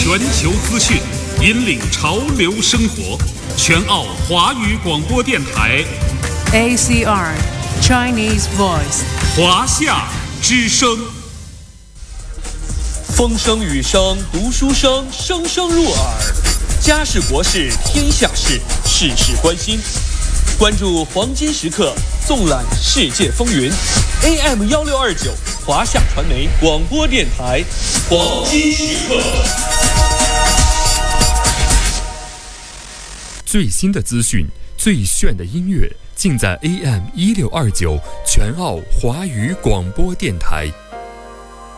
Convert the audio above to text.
全球资讯，引领潮流生活。全澳华语广播电台 ACR Chinese Voice 华夏之声。 风声雨声读书声，声声入耳。家事国事天下事，事事关心。关注黄金时刻，纵览世界风云。AM1629华夏传媒广播电台，黄金时刻。 最新的资讯，最炫的音乐，尽在AM1629全澳华语广播电台。